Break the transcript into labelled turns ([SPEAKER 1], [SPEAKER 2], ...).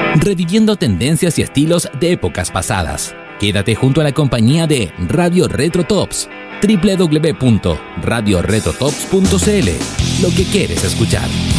[SPEAKER 1] reviviendo tendencias y estilos de épocas pasadas. Quédate junto a la compañía de Radio Retro Tops, www.radioretrotops.cl, lo que quieres escuchar.